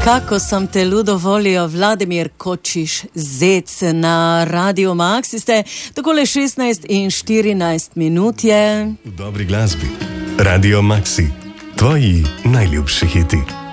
Kako sem te ludo volil, Vladimir Kočiš, Zec na Radio Maxi ste, takole 16 in 14 minut je. V dobri glasbi. Radio Maxi, tvoji najljubši hiti.